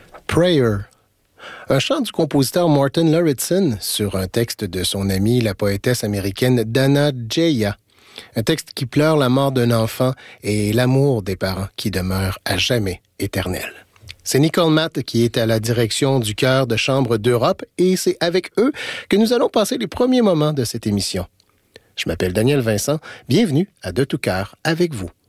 Prayer. Un chant du compositeur Martin Lauritsen sur un texte de son amie, la poétesse américaine Dana Gioia. Un texte qui pleure la mort d'un enfant et l'amour des parents qui demeure à jamais éternel. C'est Nicole Matt qui est à la direction du chœur de chambre d'Europe et c'est avec eux que nous allons passer les premiers moments de cette émission. Je m'appelle Daniel Vincent, bienvenue à De tout cœur avec vous.